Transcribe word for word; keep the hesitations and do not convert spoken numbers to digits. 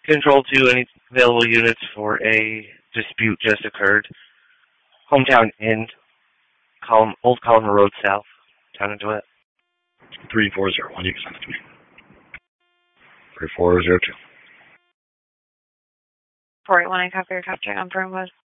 Control two, any available units for a dispute just occurred. Hometown Inn, Colum, Old Column Road South, Town of Gillette. three four zero one, you can send it to me. three four zero two. four eight one, I copy your capture. I'm from West.